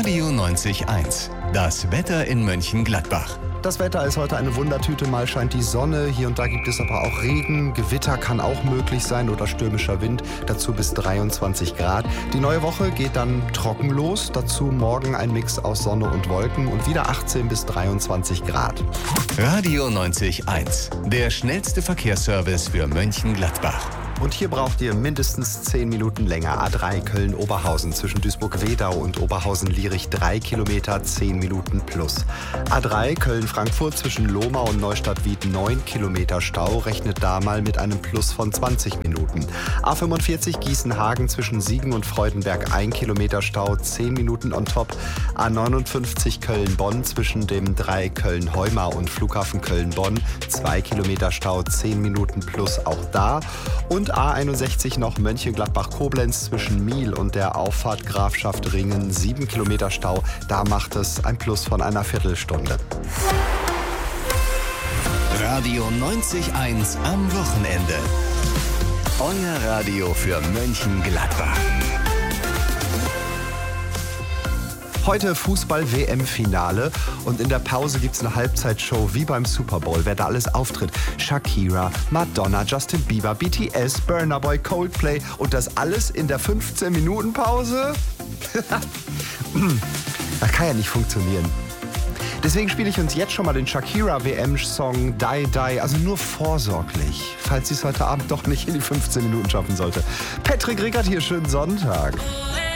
Radio 90.1. Das Wetter in Mönchengladbach. Das Wetter ist heute eine Wundertüte. Mal scheint die Sonne, hier und da gibt es aber auch Regen. Gewitter kann auch möglich sein oder stürmischer Wind. Dazu bis 23 Grad. Die neue Woche geht dann trocken los. Dazu morgen ein Mix aus Sonne und Wolken und wieder 18 bis 23 Grad. Radio 90.1. Der schnellste Verkehrsservice für Mönchengladbach. Und hier braucht ihr mindestens 10 Minuten länger. A3 Köln-Oberhausen zwischen Duisburg-Wedau und Oberhausen-Lierich 3 Kilometer, 10 Minuten plus. A3 Köln-Frankfurt zwischen Lohmau und Neustadt-Wied 9 Kilometer Stau, rechnet da mal mit einem Plus von 20 Minuten. A45 Gießen-Hagen zwischen Siegen und Freudenberg 1 Kilometer Stau, 10 Minuten on top. A59 Köln-Bonn zwischen dem Dreieck Köln-Heumar und Flughafen Köln-Bonn 2 Kilometer Stau, 10 Minuten plus auch da. Und A61 noch Mönchengladbach-Koblenz zwischen Miel und der Auffahrt Grafschaft Ringen 7 Kilometer Stau. Da macht es ein Plus von einer Viertelstunde. Radio 90.1 am Wochenende. Euer Radio für Mönchengladbach. Heute Fußball-WM-Finale und in der Pause gibt's eine Halbzeitshow wie beim Super Bowl. Wer da alles auftritt: Shakira, Madonna, Justin Bieber, BTS, Burna Boy, Coldplay und das alles in der 15-Minuten-Pause? Das kann ja nicht funktionieren. Deswegen spiele ich uns jetzt schon mal den Shakira-WM-Song Die Die, also nur vorsorglich, falls sie es heute Abend doch nicht in die 15 Minuten schaffen sollte. Patrick Rickert hier, schönen Sonntag.